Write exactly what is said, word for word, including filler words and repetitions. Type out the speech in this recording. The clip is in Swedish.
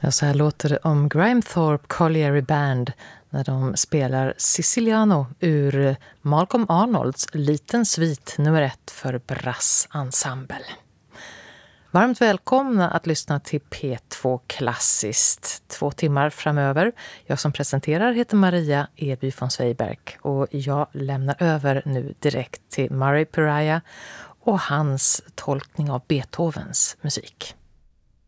Ja, så här låter det om Grimethorpe Colliery Band när de spelar Siciliano ur Malcolm Arnolds Liten svit nummer ett för brassensemble. Varmt välkomna att lyssna till P två Klassiskt. Två timmar framöver. Jag som presenterar heter Maria Eby von Sveiberg och jag lämnar över nu direkt till Murray Pariah och hans tolkning av Beethovens musik.